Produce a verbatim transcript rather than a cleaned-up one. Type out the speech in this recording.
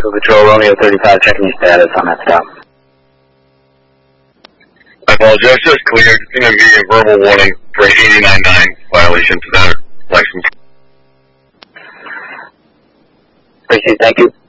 Vehicle Patrol, Romeo thirty-five, checking your status on that stop. I apologize, just cleared. It's going to be a verbal warning for an eighty-nine nine violation to that license. Appreciate it, thank you.